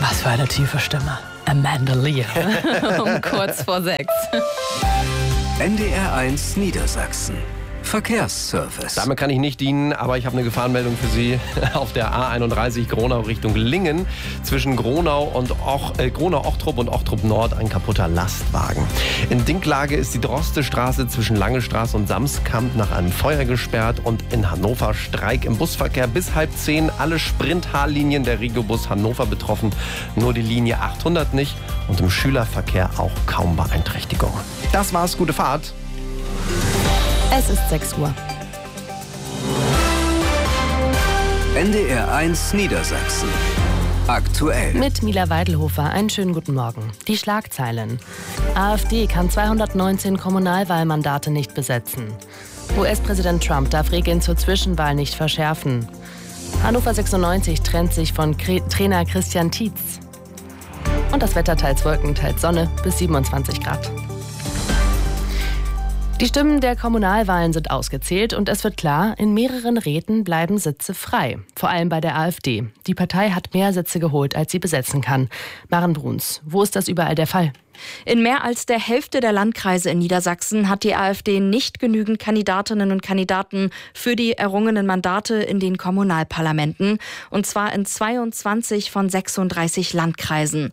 Was für eine tiefe Stimme. Amanda Lear. Um kurz vor 6. NDR1 Niedersachsen. Verkehrsservice. Damit kann ich nicht dienen, aber ich habe eine Gefahrenmeldung für Sie auf der A31 Gronau Richtung Lingen. Zwischen Gronau-Ochtrup und Ochtrup Nord ein kaputter Lastwagen. In Dinklage ist die Droste-Straße zwischen Lange Straße und Samskamp nach einem Feuer gesperrt und in Hannover Streik im Busverkehr bis 9:30. Alle Sprint-H-Linien der Regiobus Hannover betroffen, nur die Linie 800 nicht und im Schülerverkehr auch kaum Beeinträchtigung. Das war's, gute Fahrt. Es ist 6 Uhr. NDR1 Niedersachsen. Aktuell. Mit Mila Weidelhofer, einen schönen guten Morgen. Die Schlagzeilen. AfD kann 219 Kommunalwahlmandate nicht besetzen. US-Präsident Trump darf Regeln zur Zwischenwahl nicht verschärfen. Hannover 96 trennt sich von Trainer Christian Tietz. Und das Wetter teils Wolken, teils Sonne bis 27 Grad. Die Stimmen der Kommunalwahlen sind ausgezählt und es wird klar, in mehreren Räten bleiben Sitze frei. Vor allem bei der AfD. Die Partei hat mehr Sitze geholt, als sie besetzen kann. Maren Bruns, wo ist das überall der Fall? In mehr als der Hälfte der Landkreise in Niedersachsen hat die AfD nicht genügend Kandidatinnen und Kandidaten für die errungenen Mandate in den Kommunalparlamenten. Und zwar in 22 von 36 Landkreisen.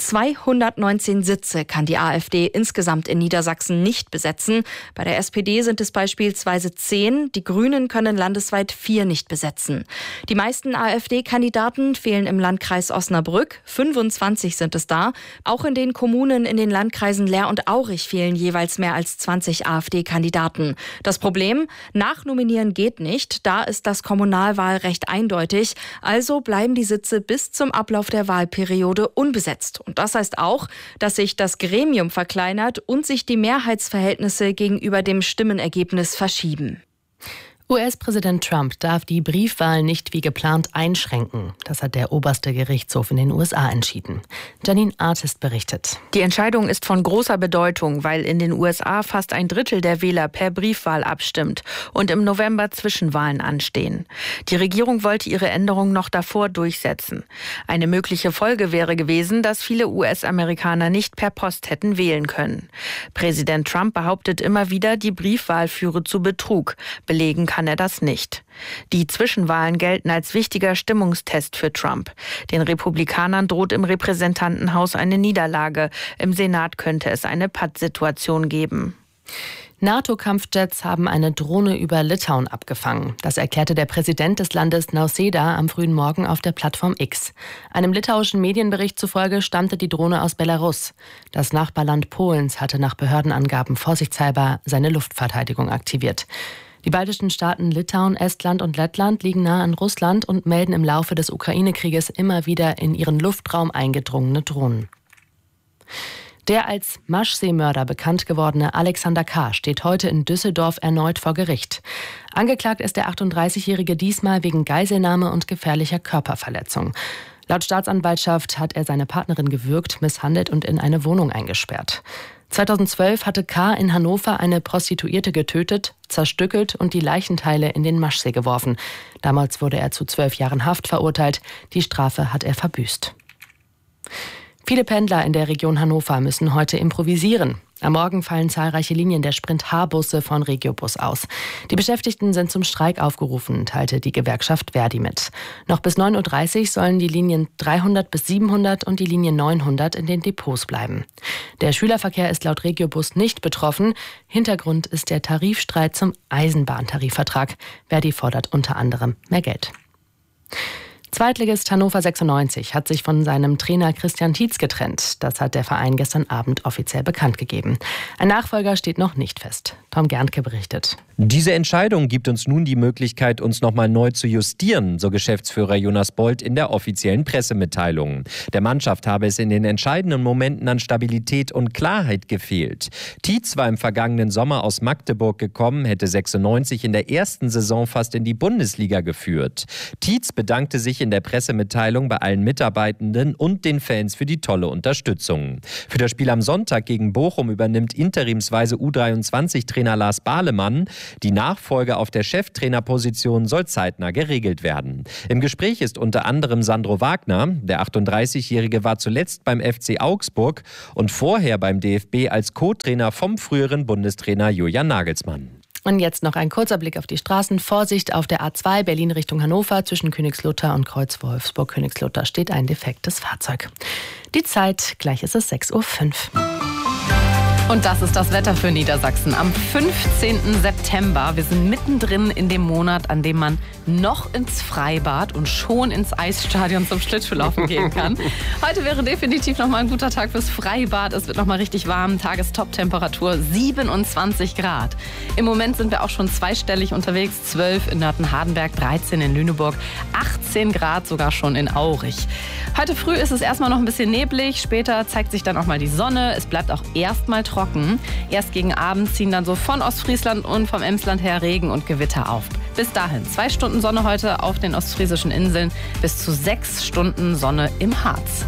219 Sitze kann die AfD insgesamt in Niedersachsen nicht besetzen. Bei der SPD sind es beispielsweise 10. Die Grünen können landesweit 4 nicht besetzen. Die meisten AfD-Kandidaten fehlen im Landkreis Osnabrück. 25 sind es da. Auch in den Kommunen in den Landkreisen Leer und Aurich fehlen jeweils mehr als 20 AfD-Kandidaten. Das Problem? Nachnominieren geht nicht. Da ist das Kommunalwahlrecht eindeutig. Also bleiben die Sitze bis zum Ablauf der Wahlperiode unbesetzt. Und das heißt auch, dass sich das Gremium verkleinert und sich die Mehrheitsverhältnisse gegenüber dem Stimmenergebnis verschieben. US-Präsident Trump darf die Briefwahl nicht wie geplant einschränken. Das hat der oberste Gerichtshof in den USA entschieden. Janine Artist berichtet. Die Entscheidung ist von großer Bedeutung, weil in den USA fast ein Drittel der Wähler per Briefwahl abstimmt und im November Zwischenwahlen anstehen. Die Regierung wollte ihre Änderung noch davor durchsetzen. Eine mögliche Folge wäre gewesen, dass viele US-Amerikaner nicht per Post hätten wählen können. Präsident Trump behauptet immer wieder, die Briefwahl führe zu Betrug. Belegen kann er das nicht. Die Zwischenwahlen gelten als wichtiger Stimmungstest für Trump. Den Republikanern droht im Repräsentantenhaus eine Niederlage. Im Senat könnte es eine Pattsituation geben. NATO-Kampfjets haben eine Drohne über Litauen abgefangen. Das erklärte der Präsident des Landes Nausėda am frühen Morgen auf der Plattform X. Einem litauischen Medienbericht zufolge stammte die Drohne aus Belarus. Das Nachbarland Polens hatte nach Behördenangaben vorsichtshalber seine Luftverteidigung aktiviert. Die baltischen Staaten Litauen, Estland und Lettland liegen nah an Russland und melden im Laufe des Ukraine-Krieges immer wieder in ihren Luftraum eingedrungene Drohnen. Der als Maschsee-Mörder bekannt gewordene Alexander K. steht heute in Düsseldorf erneut vor Gericht. Angeklagt ist der 38-Jährige diesmal wegen Geiselnahme und gefährlicher Körperverletzung. Laut Staatsanwaltschaft hat er seine Partnerin gewürgt, misshandelt und in eine Wohnung eingesperrt. 2012 hatte K. in Hannover eine Prostituierte getötet, zerstückelt und die Leichenteile in den Maschsee geworfen. Damals wurde er zu 12 Jahren Haft verurteilt. Die Strafe hat er verbüßt. Viele Pendler in der Region Hannover müssen heute improvisieren. Am Morgen fallen zahlreiche Linien der Sprint-H-Busse von Regiobus aus. Die Beschäftigten sind zum Streik aufgerufen, teilte die Gewerkschaft Verdi mit. Noch bis 9:30 Uhr sollen die Linien 300 bis 700 und die Linie 900 in den Depots bleiben. Der Schülerverkehr ist laut Regiobus nicht betroffen. Hintergrund ist der Tarifstreit zum Eisenbahntarifvertrag. Verdi fordert unter anderem mehr Geld. Zweitligist Hannover 96 hat sich von seinem Trainer Christian Tietz getrennt. Das hat der Verein gestern Abend offiziell bekannt gegeben. Ein Nachfolger steht noch nicht fest. Tom Gerntke berichtet. Diese Entscheidung gibt uns nun die Möglichkeit, uns nochmal neu zu justieren, so Geschäftsführer Jonas Bold in der offiziellen Pressemitteilung. Der Mannschaft habe es in den entscheidenden Momenten an Stabilität und Klarheit gefehlt. Tietz war im vergangenen Sommer aus Magdeburg gekommen, hätte 96 in der ersten Saison fast in die Bundesliga geführt. Tietz bedankte sich sich in der Pressemitteilung bei allen Mitarbeitenden und den Fans für die tolle Unterstützung. Für das Spiel am Sonntag gegen Bochum übernimmt interimsweise U23-Trainer Lars Bahlemann. Die Nachfolge auf der Cheftrainerposition soll zeitnah geregelt werden. Im Gespräch ist unter anderem Sandro Wagner. Der 38-Jährige war zuletzt beim FC Augsburg und vorher beim DFB als Co-Trainer vom früheren Bundestrainer Julian Nagelsmann. Und jetzt noch ein kurzer Blick auf die Straßen. Vorsicht auf der A2 Berlin Richtung Hannover. Zwischen Königslutter und Kreuz Wolfsburg-Königslutter steht ein defektes Fahrzeug. Die Zeit, gleich ist es 6:05 Uhr. Und das ist das Wetter für Niedersachsen am 15. September. Wir sind mittendrin in dem Monat, an dem man noch ins Freibad und schon ins Eisstadion zum Schlittschuhlaufen gehen kann. Heute wäre definitiv nochmal ein guter Tag fürs Freibad. Es wird nochmal richtig warm. Tagestop-Temperatur 27 Grad. Im Moment sind wir auch schon zweistellig unterwegs. 12 in Nörten-Hardenberg, 13 in Lüneburg, 18 Grad sogar schon in Aurich. Heute früh ist es erstmal noch ein bisschen neblig. Später zeigt sich dann auch mal die Sonne. Es bleibt auch erstmal trocken. Erst gegen Abend ziehen dann so von Ostfriesland und vom Emsland her Regen und Gewitter auf. Bis dahin 2 Stunden Sonne heute auf den ostfriesischen Inseln, bis zu 6 Stunden Sonne im Harz.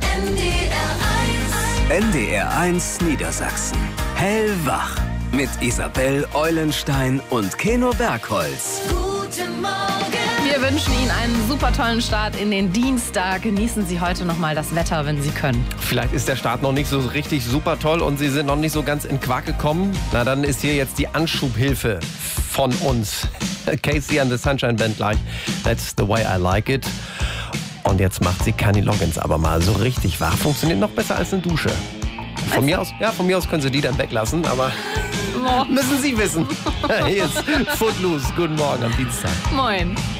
NDR 1 Niedersachsen. Hellwach. Mit Isabel Eulenstein und Keno Bergholz. Guten Morgen. Wir wünschen Ihnen einen super tollen Start in den Dienstag. Genießen Sie heute noch mal das Wetter, wenn Sie können. Vielleicht ist der Start noch nicht so richtig super toll und Sie sind noch nicht so ganz in Quark gekommen. Na, dann ist hier jetzt die Anschubhilfe von uns. Casey and the Sunshine Band gleich. That's the way I like it. Und jetzt macht sie Kenny Loggins aber mal so richtig wach. Funktioniert noch besser als eine Dusche. Von mir aus können Sie die dann weglassen, aber müssen Sie wissen. Hier ist Footloose. Guten Morgen am Dienstag. Moin.